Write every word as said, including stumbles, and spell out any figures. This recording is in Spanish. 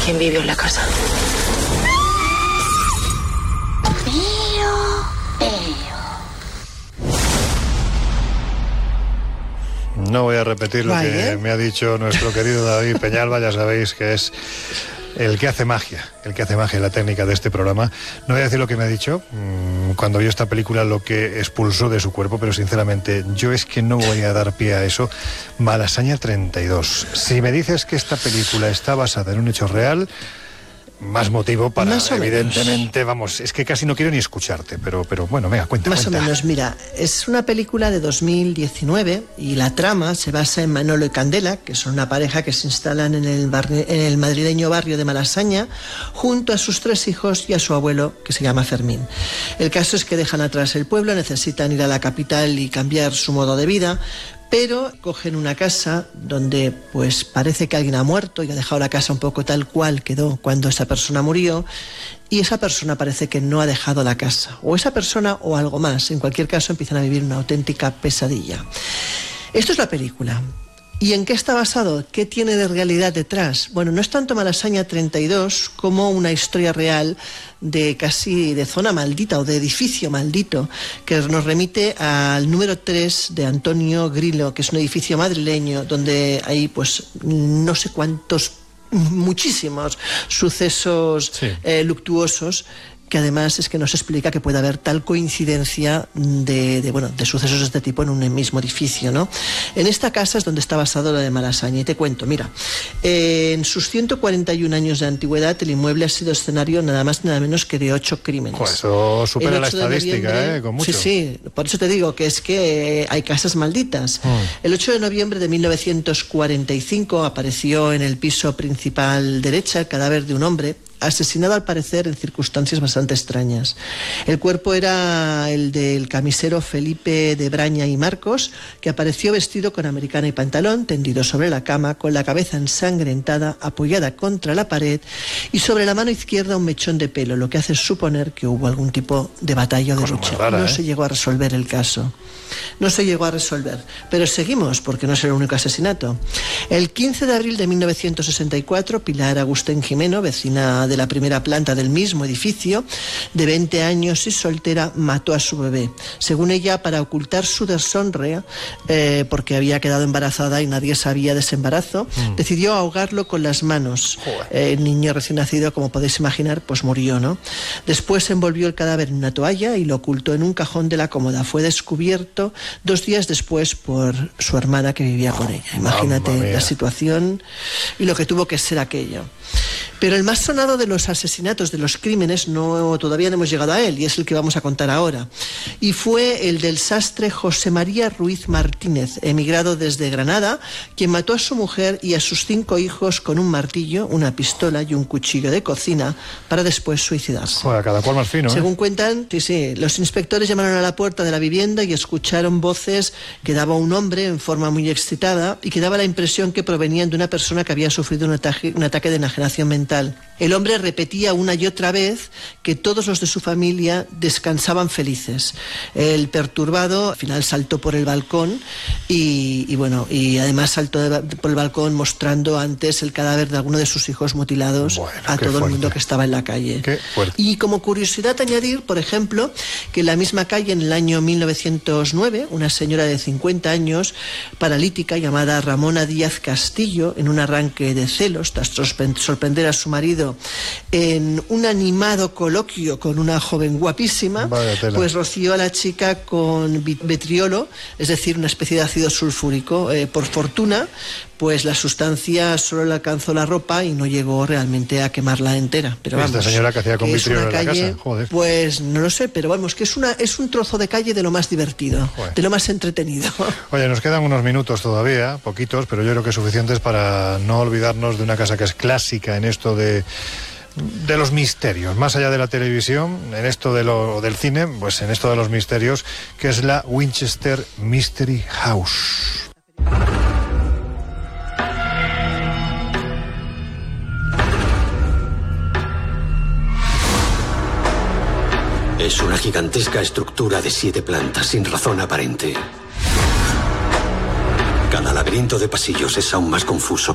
¿Quién vivió en la casa? No voy a repetir lo Vale. que me ha dicho nuestro querido David Peñalba, ya sabéis que es el que hace magia, el que hace magia en la técnica de este programa. No voy a decir lo que me ha dicho mmm, cuando vio esta película, lo que expulsó de su cuerpo, pero sinceramente yo es que no voy a dar pie a eso. Malasaña treinta y dos. Si me dices que esta película está basada en un hecho real, más motivo para, Más o evidentemente, menos. Vamos, es que casi no quiero ni escucharte, pero, pero bueno, venga, cuenta, Más cuenta. o menos, mira, es una película de dos mil diecinueve y la trama se basa en Manolo y Candela, que son una pareja que se instalan en el, barrio, en el madrileño barrio de Malasaña, junto a sus tres hijos y a su abuelo, que se llama Fermín. El caso es que dejan atrás el pueblo, necesitan ir a la capital y cambiar su modo de vida, pero cogen una casa donde pues parece que alguien ha muerto y ha dejado la casa un poco tal cual quedó cuando esa persona murió, y esa persona parece que no ha dejado la casa, o esa persona o algo más. En cualquier caso empiezan a vivir una auténtica pesadilla. Esto es la película. ¿Y en qué está basado? ¿Qué tiene de realidad detrás? Bueno, no es tanto Malasaña treinta y dos como una historia real de casi de zona maldita o de edificio maldito, que nos remite al número tres de Antonio Grillo, que es un edificio madrileño donde hay pues no sé cuántos, muchísimos sucesos sí. eh, luctuosos, que además es que no se explica que pueda haber tal coincidencia de, de, bueno, de sucesos de este tipo en un mismo edificio, ¿no? En esta casa es donde está basado lo de Malasaña, y te cuento, mira, eh, en sus ciento cuarenta y un años de antigüedad el inmueble ha sido escenario nada más nada menos que de ocho crímenes. Pues eso supera la estadística, ¿eh? Con mucho. Sí, sí, por eso te digo que es que eh, hay casas malditas. Mm. El ocho de noviembre de mil novecientos cuarenta y cinco apareció en el piso principal derecha el cadáver de un hombre asesinado al parecer en circunstancias bastante extrañas. El cuerpo era el del camisero Felipe de Braña y Marcos, que apareció vestido con americana y pantalón, tendido sobre la cama, con la cabeza ensangrentada, apoyada contra la pared, y sobre la mano izquierda un mechón de pelo, lo que hace suponer que hubo algún tipo de batalla o de lucha. Rara, no ¿eh? se llegó a resolver el caso. No se llegó a resolver. Pero seguimos, porque no es el único asesinato. El quince de abril de mil novecientos sesenta y cuatro, Pilar Agustín Jimeno, vecina de la primera planta del mismo edificio, de veinte años y soltera, mató a su bebé. Según ella, para ocultar su deshonra, eh, porque había quedado embarazada y nadie sabía de ese embarazo, mm. decidió ahogarlo con las manos. Eh, el niño recién nacido, como podéis imaginar, pues murió, ¿no? Después envolvió el cadáver en una toalla y lo ocultó en un cajón de la cómoda. Fue descubierto dos días después por su hermana que vivía con ella. Imagínate la situación y lo que tuvo que ser aquello. Pero el más sonado de los asesinatos, de los crímenes, no, todavía no hemos llegado a él, y es el que vamos a contar ahora. Y fue el del sastre José María Ruiz Martínez, emigrado desde Granada, quien mató a su mujer y a sus cinco hijos con un martillo, una pistola y un cuchillo de cocina, para después suicidarse. Joder, cada cual más fino, ¿eh? Según cuentan, sí, sí, los inspectores llamaron a la puerta de la vivienda y escucharon voces que daba un hombre en forma muy excitada y que daba la impresión que provenían de una persona que había sufrido un ataque, un ataque de enajenación mental. El hombre repetía una y otra vez que todos los de su familia descansaban felices. El perturbado al final saltó por el balcón y, y bueno, y además saltó de, por el balcón mostrando antes el cadáver de alguno de sus hijos mutilados bueno, a todo fuerte. El mundo que estaba en la calle. Qué fuerte. Y como curiosidad añadir, por ejemplo, que en la misma calle en el año mil novecientos nueve, una señora de cincuenta años, paralítica, llamada Ramona Díaz Castillo, en un arranque de celos tras sorprender a su marido en un animado coloquio con una joven guapísima, pues roció a la chica con vitriolo, es decir, una especie de ácido sulfúrico. Eh, por fortuna, pues la sustancia solo le alcanzó la ropa y no llegó realmente a quemarla entera. Pero vamos, esta señora que hacía con vitriolo en la casa, joder. Pues no lo sé, pero vamos, que es una es un trozo de calle de lo más divertido, joder. De lo más entretenido. Oye, nos quedan unos minutos todavía, poquitos, pero yo creo que suficientes para no olvidarnos de una casa que es clásica en esto de de los misterios, más allá de la televisión, en esto de lo del cine, pues en esto de los misterios, que es la Winchester Mystery House. Es una gigantesca estructura de siete plantas sin razón aparente. Cada laberinto de pasillos es aún más confuso